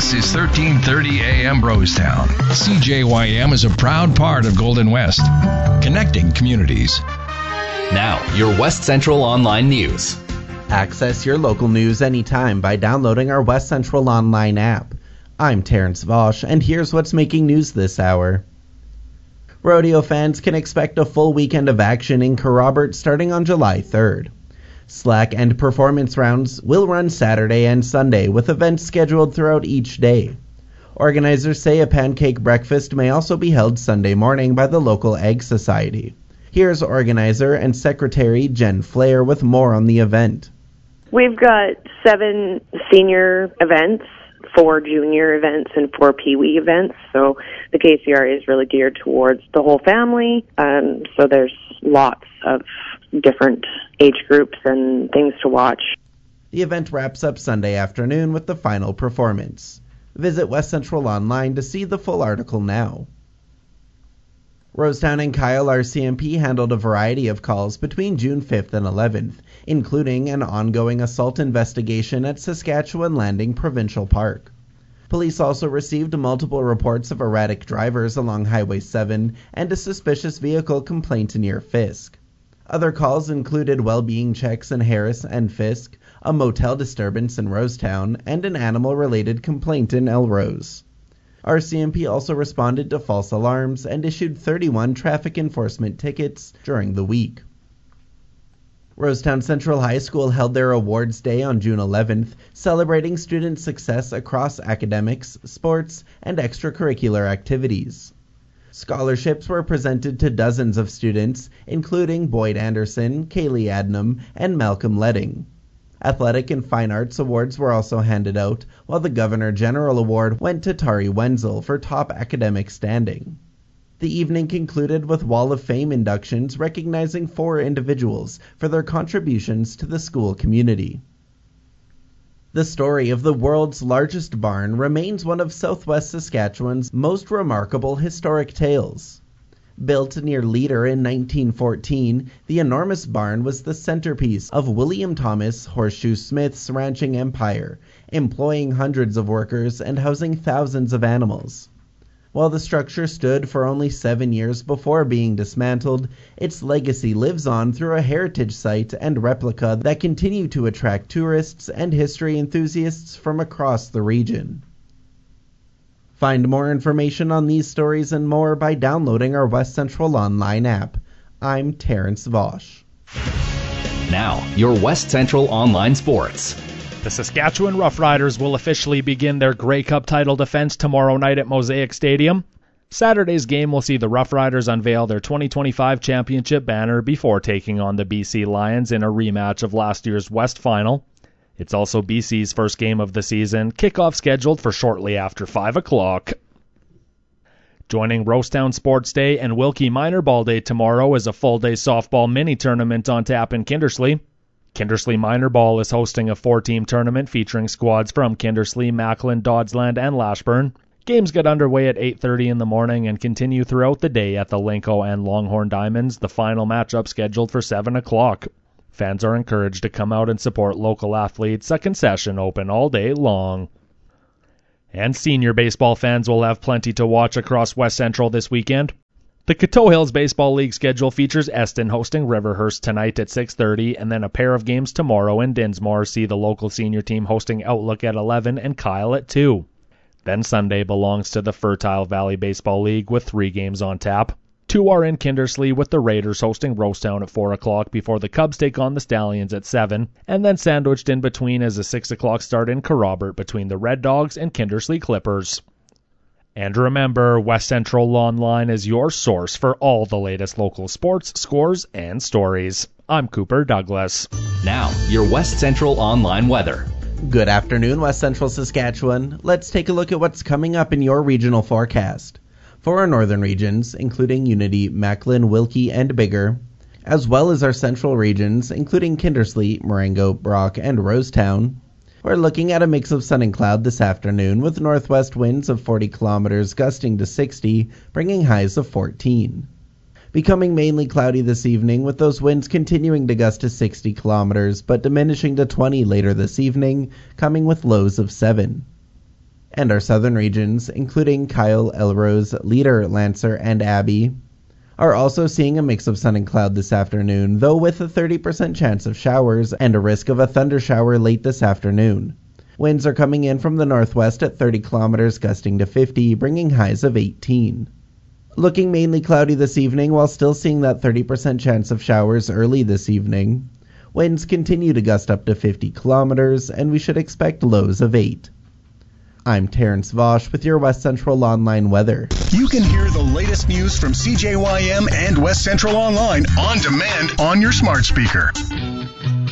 This is 1330 AM Rosetown. CJYM is a proud part of Golden West, connecting communities. Now, your West Central Online News. Access your local news anytime by downloading our West Central Online app. I'm Terrence Vosch, and here's what's making news this hour. Rodeo fans can expect a full weekend of action in Kerrobert starting on July 3rd. Slack and performance rounds will run Saturday and Sunday, with events scheduled throughout each day. Organizers say a pancake breakfast may also be held Sunday morning by the local Egg Society. Here's organizer and secretary Jen Flair with more on the event. We've got 7 senior events, 4 junior events, and 4 peewee events. So the KCR is really geared towards the whole family. So there's lots of different age groups and things to watch. The event wraps up Sunday afternoon with the final performance. Visit West Central Online to see the full article now. Rosetown and Kyle RCMP handled a variety of calls between June 5th and 11th, including an ongoing assault investigation at Saskatchewan Landing Provincial Park. Police also received multiple reports of erratic drivers along Highway 7 and a suspicious vehicle complaint near Fisk. Other calls included well-being checks in Harris and Fisk, a motel disturbance in Rosetown, and an animal-related complaint in Elrose. RCMP also responded to false alarms and issued 31 traffic enforcement tickets during the week. Rosetown Central High School held their Awards Day on June 11th, celebrating student success across academics, sports, and extracurricular activities. Scholarships were presented to dozens of students, including Boyd Anderson, Kaylee Adnam, and Malcolm Ledding. Athletic and Fine Arts Awards were also handed out, while the Governor General Award went to Tari Wenzel for top academic standing. The evening concluded with Wall of Fame inductions recognizing 4 individuals for their contributions to the school community. The story of the world's largest barn remains one of Southwest Saskatchewan's most remarkable historic tales. Built near Leader in 1914, the enormous barn was the centerpiece of William Thomas Horseshoe Smith's ranching empire, employing hundreds of workers and housing thousands of animals. While the structure stood for only 7 years before being dismantled, its legacy lives on through a heritage site and replica that continue to attract tourists and history enthusiasts from across the region. Find more information on these stories and more by downloading our West Central Online app. I'm Terrence Vosch. Now, your West Central Online Sports. The Saskatchewan Roughriders will officially begin their Grey Cup title defense tomorrow night at Mosaic Stadium. Saturday's game will see the Roughriders unveil their 2025 championship banner before taking on the BC Lions in a rematch of last year's West Final. It's also BC's first game of the season, kickoff scheduled for shortly after 5 o'clock. Joining Rosetown Sports Day and Wilkie Minor Ball Day tomorrow is a full-day softball mini-tournament on tap in Kindersley. Kindersley Minor Ball is hosting a 4-team tournament featuring squads from Kindersley, Macklin, Dodsland, and Lashburn. Games get underway at 8:30 in the morning and continue throughout the day at the Linco and Longhorn Diamonds, the final matchup scheduled for 7 o'clock. Fans are encouraged to come out and support local athletes, a concession open all day long. And senior baseball fans will have plenty to watch across West Central this weekend. The Coteau Hills Baseball League schedule features Eston hosting Riverhurst tonight at 6:30, and then a pair of games tomorrow in Dinsmore see the local senior team hosting Outlook at 11 and Kyle at 2. Then Sunday belongs to the Fertile Valley Baseball League with 3 games on tap. 2 are in Kindersley with the Raiders hosting Rosetown at 4 o'clock before the Cubs take on the Stallions at 7, and then sandwiched in between is a 6 o'clock start in Kerrobert between the Red Dogs and Kindersley Clippers. And remember, West Central Online is your source for all the latest local sports, scores, and stories. I'm Cooper Douglas. Now, your West Central Online weather. Good afternoon, West Central Saskatchewan. Let's take a look at what's coming up in your regional forecast. For our northern regions, including Unity, Macklin, Wilkie, and Biggar, as well as our central regions, including Kindersley, Marengo, Brock, and Rosetown, we're looking at a mix of sun and cloud this afternoon with northwest winds of 40 kilometers gusting to 60, bringing highs of 14. Becoming mainly cloudy this evening with those winds continuing to gust to 60 kilometers but diminishing to 20 later this evening, coming with lows of 7. And our southern regions, including Kyle, Elrose, Leader, Lancer, and Abbey, are also seeing a mix of sun and cloud this afternoon, though with a 30% chance of showers and a risk of a thundershower late this afternoon. Winds are coming in from the northwest at 30 kilometers, gusting to 50, bringing highs of 18. Looking mainly cloudy this evening, while still seeing that 30% chance of showers early this evening. Winds continue to gust up to 50 kilometers, and we should expect lows of 8. I'm Terrence Vosch with your West Central Online weather. You can hear the latest news from CJYM and West Central Online on demand on your smart speaker.